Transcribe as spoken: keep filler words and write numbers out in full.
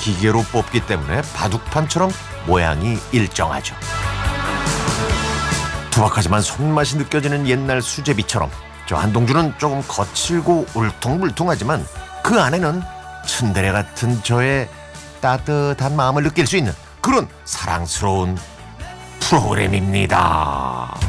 기계로 뽑기 때문에 바둑판처럼 모양이 일정하죠. 투박하지만 손맛이 느껴지는 옛날 수제비처럼 저 한동주는 조금 거칠고 울퉁불퉁하지만 그 안에는 츤데레 같은 저의 따뜻한 마음을 느낄 수 있는 그런 사랑스러운 프로그램입니다.